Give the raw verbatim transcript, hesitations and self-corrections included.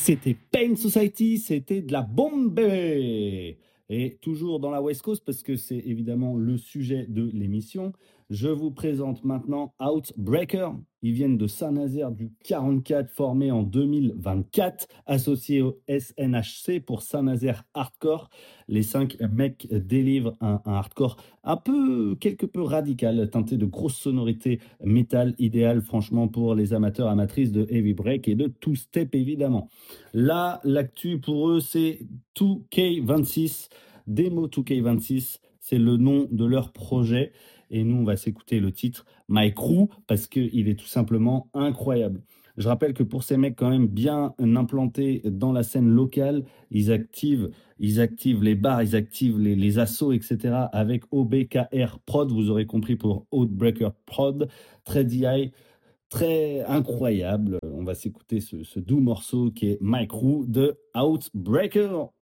C'était Pain Society, c'était de la bombe bébé. Et toujours dans la West Coast, parce que c'est évidemment le sujet de l'émission, je vous présente maintenant Outbreaker. Ils viennent de Saint-Nazaire du quarante-quatre, formés en deux mille vingt-quatre, associés au S N H C pour Saint-Nazaire Hardcore. Les cinq mecs délivrent un, un hardcore un peu, quelque peu radical, teinté de grosses sonorités métal, idéal franchement pour les amateurs, amatrices de heavy break et de two-step évidemment. Là, l'actu pour eux, c'est deux K vingt-six. Demo deux K vingt-six, c'est le nom de leur projet. Et nous, on va s'écouter le titre My Crew parce qu'il est tout simplement incroyable. Je rappelle que pour ces mecs quand même bien implantés dans la scène locale, ils activent, ils activent les bars, ils activent les, les assos, et cetera avec O B K R Prod, vous aurez compris pour Outbreaker Prod, très D I, très incroyable. On va s'écouter ce, ce doux morceau qui est My Crew de Outbreaker.